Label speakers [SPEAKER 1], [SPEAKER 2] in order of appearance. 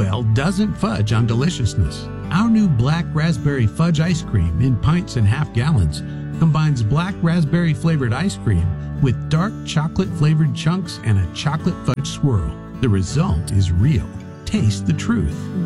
[SPEAKER 1] Honeywell doesn't fudge on deliciousness. Our new black raspberry fudge ice cream in pints and half gallons combines black raspberry flavored ice cream with dark chocolate flavored chunks and a chocolate fudge swirl. The result is real. Taste the truth.